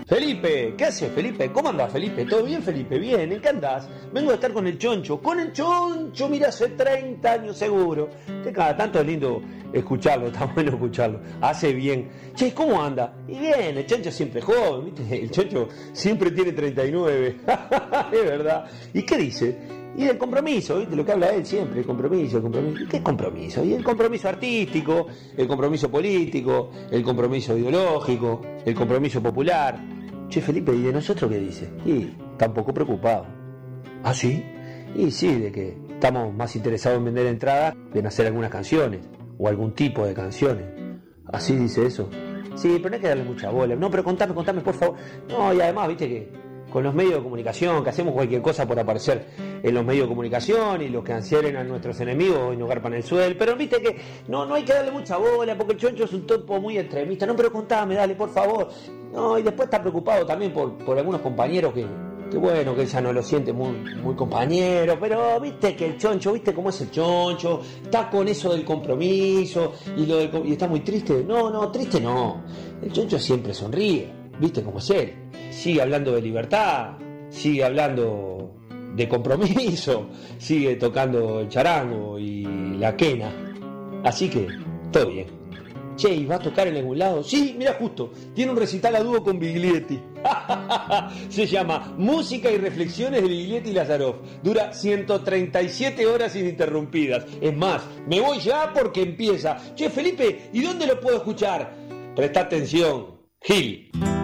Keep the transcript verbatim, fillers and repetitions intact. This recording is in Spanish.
Felipe, ¿qué haces, Felipe? ¿Cómo andás, Felipe? ¿Todo bien, Felipe? Bien, ¿en qué andás? Vengo a estar con el Choncho. Con el Choncho, mira, hace treinta años seguro. Que cada tanto es lindo escucharlo, está bueno escucharlo. Hace bien. Che, ¿cómo anda? Y bien, el Choncho siempre joven, ¿viste? El Choncho siempre tiene treinta y nueve. Es verdad. ¿Y qué dice? Y del compromiso, ¿viste? Lo que habla él siempre, el compromiso, el compromiso. ¿Y qué compromiso? Y el compromiso artístico, el compromiso político, el compromiso ideológico, el compromiso popular. Che, Felipe, ¿y de nosotros qué dice? Y tampoco preocupado. ¿Ah, sí? Y sí, de que estamos más interesados en vender entradas que en hacer algunas canciones, o algún tipo de canciones. ¿Así dice eso? Sí, pero no hay que darle mucha bola. No, pero contame, contame, por favor. No, y además, viste que con los medios de comunicación, que hacemos cualquier cosa por aparecer en los medios de comunicación y los que anshieren a nuestros enemigos y no garpan el suelo, pero viste que no, no hay que darle mucha bola porque el Choncho es un topo muy extremista. No, pero contame, dale, por favor. No, y después está preocupado también por, por algunos compañeros que, que bueno, que ella no lo siente muy, muy compañero, pero viste que el Choncho, viste cómo es el Choncho, está con eso del compromiso y, lo del, y está muy triste. No, no, triste no. El Choncho siempre sonríe, viste cómo es él. Sigue hablando de libertad, sigue hablando de compromiso, sigue tocando el charango y la quena. Así que, todo bien. Che, ¿y va a tocar en algún lado? Sí, mira justo, tiene un recital a dúo con Biglietti. Se llama Música y Reflexiones de Biglietti y Lazaroff. Dura ciento treinta y siete horas ininterrumpidas. Es más, me voy ya porque empieza. Che, Felipe, ¿y dónde lo puedo escuchar? Presta atención, Gil.